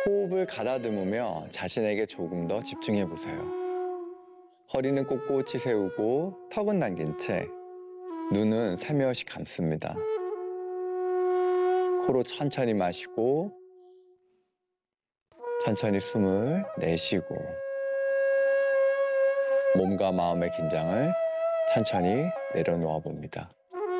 호흡을 가다듬으며 자신에게 조금 더 집중해 보세요. 허리는 꼿꼿이 세우고 턱은 당긴 채 눈은 살며시 감습니다. 코로 천천히 마시고 천천히 숨을 내쉬고 몸과 마음의 긴장을 천천히 내려놓아 봅니다.